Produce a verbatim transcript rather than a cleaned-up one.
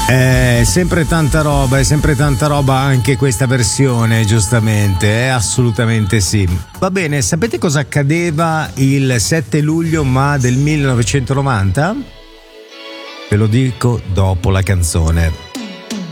È sempre tanta roba, è sempre tanta roba anche questa versione, giustamente, eh? Assolutamente sì. Va bene, sapete cosa accadeva il sette luglio ma del millenovecentonovanta? Ve lo dico dopo la canzone.